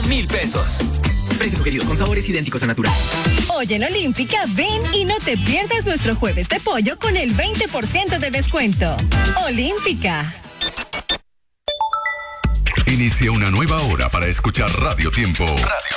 1,000 pesos. Precio sugerido con sabores idénticos a natural. Hoy en Olímpica, ven y no te pierdas nuestro jueves de pollo con el 20% de descuento. Olímpica. Inicia una nueva hora para escuchar Radio Tiempo. Radio